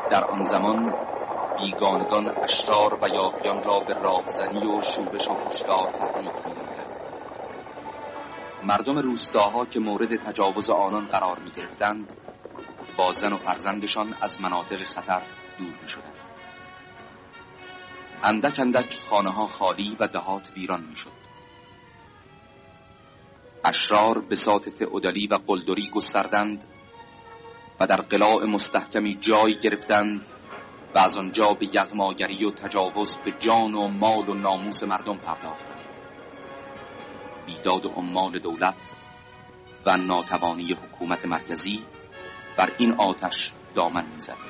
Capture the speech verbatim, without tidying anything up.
در آن زمان بیگانگان اشرار و یاغیان را به راهزنی و شورش و کشتار تحریک می‌دادند. مردم روستاها که مورد تجاوز آنان قرار می‌گرفتند با زن و فرزندشان از مناطق خطر دور می‌شدند. اندک اندک خانه‌ها خالی و دهات ویران می‌شد. اشرار بساط فئودالی و قلدری گستردند و در قلاع مستحکمی جای گرفتند و از آنجا به یغماگری و تجاوز به جان و مال و ناموس مردم پرداختند. بیداد و عمال دولت و ناتوانی حکومت مرکزی بر این آتش دامن می‌زد.